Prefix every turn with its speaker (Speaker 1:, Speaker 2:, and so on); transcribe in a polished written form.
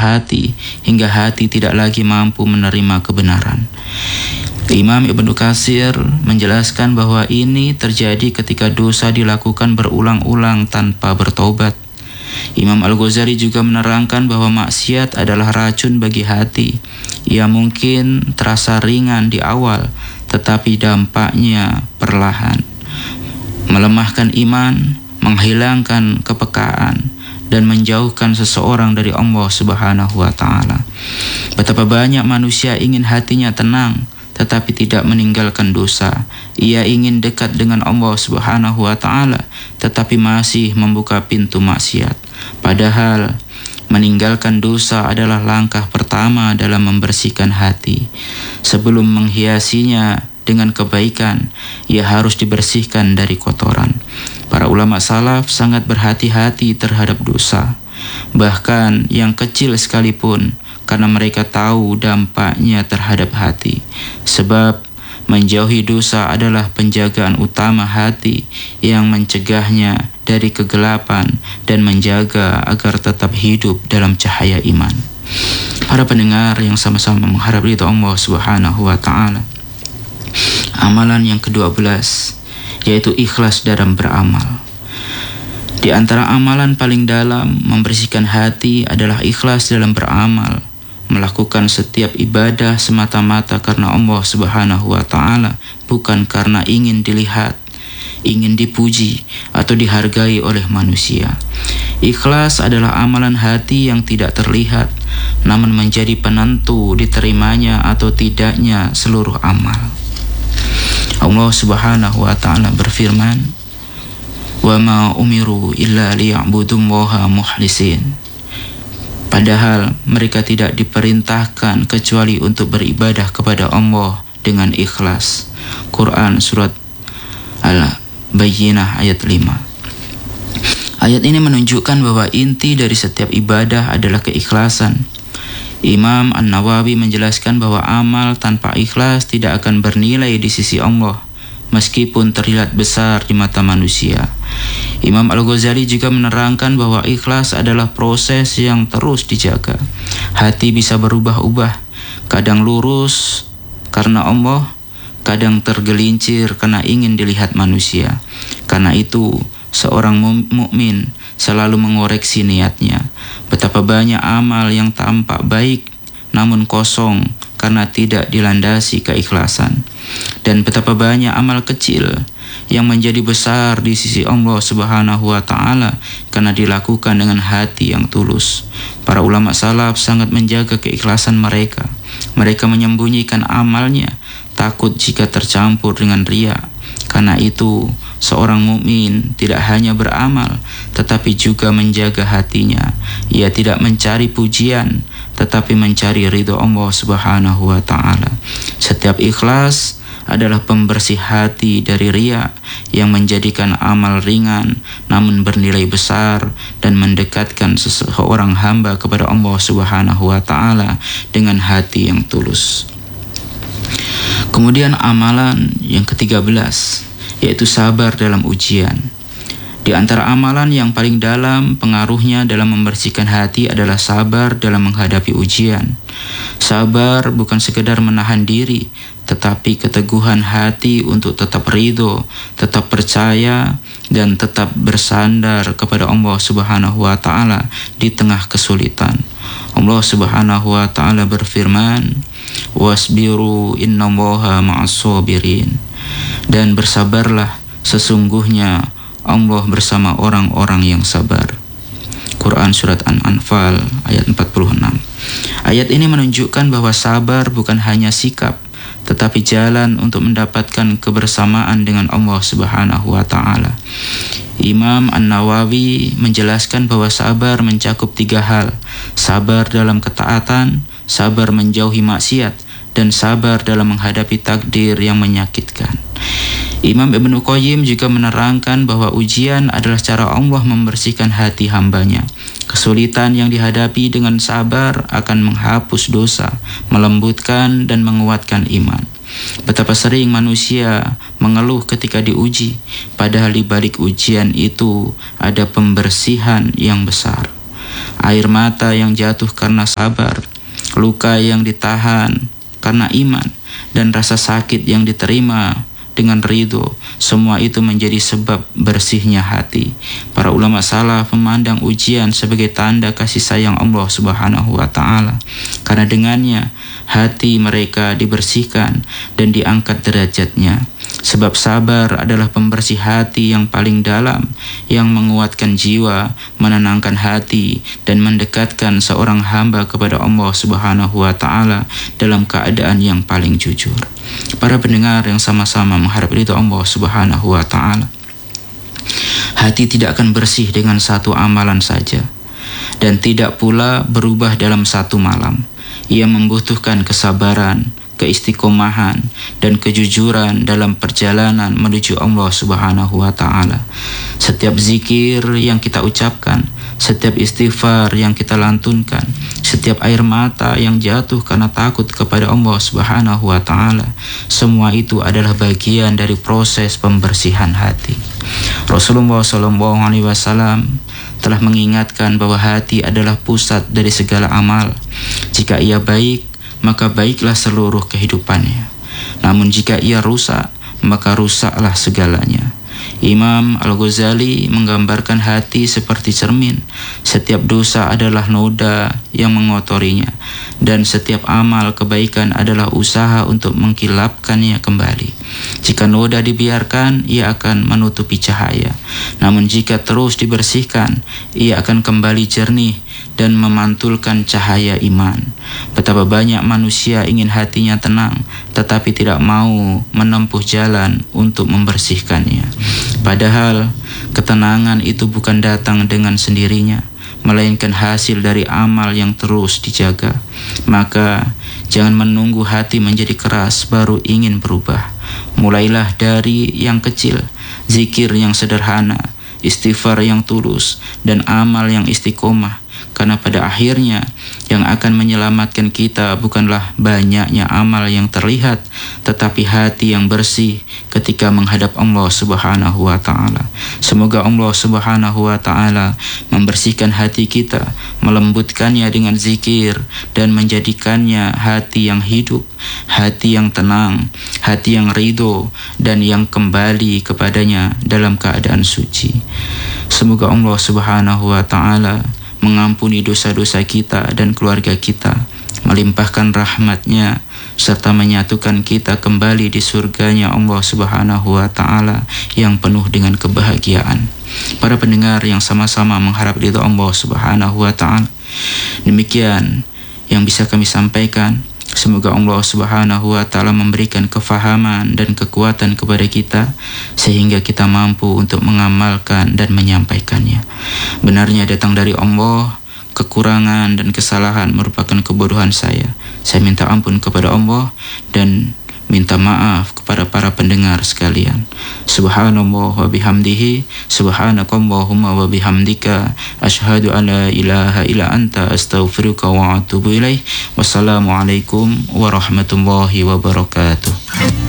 Speaker 1: hati hingga hati tidak lagi mampu menerima kebenaran. Imam Ibnu Katsir menjelaskan bahwa ini terjadi ketika dosa dilakukan berulang-ulang tanpa bertobat. Imam Al-Ghazali juga menerangkan bahwa maksiat adalah racun bagi hati. Ia mungkin terasa ringan di awal, tetapi dampaknya perlahan. Melemahkan iman, menghilangkan kepekaan, dan menjauhkan seseorang dari Allah Subhanahu wa Ta'ala. Betapa banyak manusia ingin hatinya tenang, tetapi tidak meninggalkan dosa. Ia ingin dekat dengan Allah Subhanahu wa Ta'ala, tetapi masih membuka pintu maksiat. Padahal meninggalkan dosa adalah langkah pertama dalam membersihkan hati. Sebelum menghiasinya dengan kebaikan, ia harus dibersihkan dari kotoran. Para ulama salaf sangat berhati-hati terhadap dosa, bahkan yang kecil sekalipun, karena mereka tahu dampaknya terhadap hati. Sebab menjauhi dosa adalah penjagaan utama hati yang mencegahnya dari kegelapan dan menjaga agar tetap hidup dalam cahaya iman. Para pendengar yang sama-sama mengharap ridha Allah Subhanahu wa Ta'ala, amalan yang ke-12 yaitu ikhlas dalam beramal. Di antara amalan paling dalam membersihkan hati adalah ikhlas dalam beramal. Melakukan setiap ibadah semata-mata karena Allah Subhanahu wa Ta'ala, bukan karena ingin dilihat, ingin dipuji atau dihargai oleh manusia. Ikhlas adalah amalan hati yang tidak terlihat, namun menjadi penentu diterimanya atau tidaknya seluruh amal. Allah Subhanahu wa Ta'ala berfirman, "Wa ma umiru illa liya'budullaha mukhlisin." Padahal mereka tidak diperintahkan kecuali untuk beribadah kepada Allah dengan ikhlas. Quran Surat Al-Bayyinah ayat 5. Ayat ini menunjukkan bahwa inti dari setiap ibadah adalah keikhlasan. Imam An-Nawawi menjelaskan bahwa amal tanpa ikhlas tidak akan bernilai di sisi Allah, meskipun terlihat besar di mata manusia. Imam Al-Ghazali juga menerangkan bahwa ikhlas adalah proses yang terus dijaga. Hati bisa berubah-ubah, kadang lurus karena Allah, kadang tergelincir karena ingin dilihat manusia. Karena itu, seorang mukmin selalu mengoreksi niatnya. Betapa banyak amal yang tampak baik namun kosong karena tidak dilandasi keikhlasan. Dan betapa banyak amal kecil yang menjadi besar di sisi Allah Subhanahu wa Ta'ala karena dilakukan dengan hati yang tulus. Para ulama salaf sangat menjaga keikhlasan mereka. Mereka menyembunyikan amalnya, takut jika tercampur dengan riya. Karena itu, seorang mukmin tidak hanya beramal, tetapi juga menjaga hatinya. Ia tidak mencari pujian, tetapi mencari ridho Allah Subhanahu wa Ta'ala. Setiap ikhlas adalah pembersih hati dari riya yang menjadikan amal ringan namun bernilai besar dan mendekatkan seseorang hamba kepada Allah Subhanahu wa Ta'ala dengan hati yang tulus. Kemudian amalan yang ke-13 yaitu sabar dalam ujian. Di antara amalan yang paling dalam pengaruhnya dalam membersihkan hati adalah sabar dalam menghadapi ujian. Sabar bukan sekedar menahan diri, tetapi keteguhan hati untuk tetap ridho, tetap percaya, dan tetap bersandar kepada Allah Subhanahu wa Ta'ala di tengah kesulitan. Allah Subhanahu wa Ta'ala berfirman, "Wasbiru innallaha ma'as-sabirin." Dan bersabarlah, sesungguhnya Allah bersama orang-orang yang sabar. Quran Surat An-Anfal ayat 46. Ayat ini menunjukkan bahwa sabar bukan hanya sikap, tetapi jalan untuk mendapatkan kebersamaan dengan Allah Subhanahu wa Ta'ala. Imam An-Nawawi menjelaskan bahwa sabar mencakup 3 hal: sabar dalam ketaatan, sabar menjauhi maksiat, dan sabar dalam menghadapi takdir yang menyakitkan. Imam Ibnu Qayyim juga menerangkan bahwa ujian adalah cara Allah membersihkan hati hambanya. Kesulitan yang dihadapi dengan sabar akan menghapus dosa, melembutkan dan menguatkan iman. Betapa sering manusia mengeluh ketika diuji, padahal di balik ujian itu ada pembersihan yang besar. air mata yang jatuh karena sabar, luka yang ditahan karena iman, dan rasa sakit yang diterima dengan ridho, semua itu menjadi sebab bersihnya hati. Para ulama salaf memandang ujian sebagai tanda kasih sayang Allah Subhanahu wa Ta'ala, karena dengannya hati mereka dibersihkan dan diangkat derajatnya. Sebab sabar adalah pembersih hati yang paling dalam, yang menguatkan jiwa, menenangkan hati, dan mendekatkan seorang hamba kepada Allah Subhanahu wa Ta'ala dalam keadaan yang paling jujur. Para pendengar yang sama-sama mengharap ridho Allah Subhanahu wa Ta'ala, hati tidak akan bersih dengan satu amalan saja, dan tidak pula berubah dalam satu malam. Ia membutuhkan kesabaran, keistiqomahan, dan kejujuran dalam perjalanan menuju Allah Subhanahu wa Ta'ala. Setiap zikir yang kita ucapkan, setiap istighfar yang kita lantunkan, setiap air mata yang jatuh karena takut kepada Allah Subhanahu wa Ta'ala, semua itu adalah bagian dari proses pembersihan hati. Rasulullah SAW telah mengingatkan bahwa hati adalah pusat dari segala amal. Jika ia baik, maka baiklah seluruh kehidupannya. Namun jika ia rusak, maka rusaklah segalanya. Imam Al-Ghazali menggambarkan hati seperti cermin. Setiap dosa adalah noda yang mengotorinya, dan setiap amal kebaikan adalah usaha untuk mengkilapkannya kembali. Jika noda dibiarkan, ia akan menutupi cahaya. Namun jika terus dibersihkan, ia akan kembali jernih dan memantulkan cahaya iman. Betapa banyak manusia ingin hatinya tenang, tetapi tidak mau menempuh jalan untuk membersihkannya. Padahal ketenangan itu bukan datang dengan sendirinya, melainkan hasil dari amal yang terus dijaga. Maka jangan menunggu hati menjadi keras baru ingin berubah. Mulailah dari yang kecil, zikir yang sederhana, istighfar yang tulus, dan amal yang istiqomah. Karena pada akhirnya yang akan menyelamatkan kita bukanlah banyaknya amal yang terlihat, tetapi hati yang bersih ketika menghadap Allah Subhanahu wa Ta'ala. Semoga Allah Subhanahu wa Ta'ala membersihkan hati kita, melembutkannya dengan zikir, dan menjadikannya hati yang hidup, hati yang tenang, hati yang ridho, dan yang kembali kepadanya dalam keadaan suci. Semoga Allah Subhanahu wa Ta'ala mengampuni dosa-dosa kita dan keluarga kita, melimpahkan rahmat-Nya, serta menyatukan kita kembali di surganya Allah Subhanahu wa Ta'ala yang penuh dengan kebahagiaan. Para pendengar yang sama-sama mengharap ridha Allah Subhanahu wa Ta'ala, demikian yang bisa kami sampaikan. Semoga Allah Subhanahu wa Ta'ala memberikan kefahaman dan kekuatan kepada kita, sehingga kita mampu untuk mengamalkan dan menyampaikannya. Benarnya datang dari Allah, kekurangan dan kesalahan merupakan kebodohan saya. Saya minta ampun kepada Allah dan minta maaf kepada para pendengar sekalian. Subhanallah wa bihamdihi, subhanakallahumma wa bihamdika, asyhadu an la ilaha illa anta, astaghfiruka wa atubu ilaih. Wassalamualaikum warahmatullahi wabarakatuh.